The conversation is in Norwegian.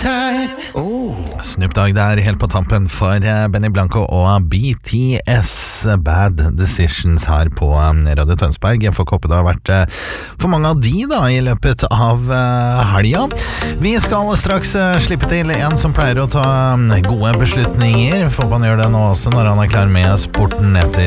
Snoop Dogg der helt på tampen for Benny Blanco og BTS Bad Decisions her på Radio Tønsberg. Jeg får håpe det har vært for mange av de da i løpet av helga. Vi skal straks slippe til en som pleier å ta gode beslutninger. Får man gjøre det nå også når han er klar med sporten etter